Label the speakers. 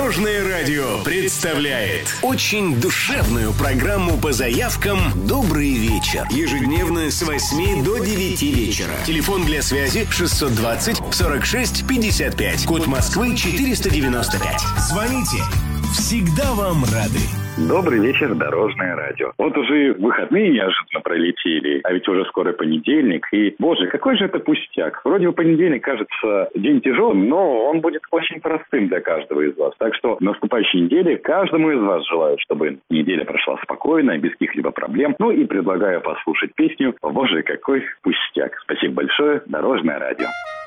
Speaker 1: Дорожное радио представляет очень душевную программу по заявкам «Добрый вечер». Ежедневно с 8 до 9 вечера. Телефон для связи 620 46 55. Код Москвы 495. Звоните. Всегда вам рады.
Speaker 2: Добрый вечер, Дорожное радио. Вот уже выходные неожиданно пролетели, а ведь уже скоро понедельник. И, боже, какой же это пустяк. Вроде бы понедельник кажется день тяжелым, но он будет очень простым для каждого из вас. Так что в наступающей неделе каждому из вас желаю, чтобы неделя прошла спокойно, без каких-либо проблем. Ну и предлагаю послушать песню «Боже, какой пустяк». Спасибо большое, Дорожное радио.